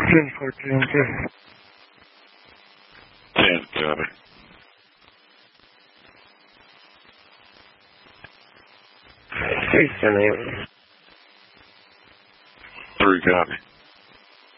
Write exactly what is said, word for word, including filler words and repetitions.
ten fourteen, ten. ten, copy. Eastern, eight. three, copy.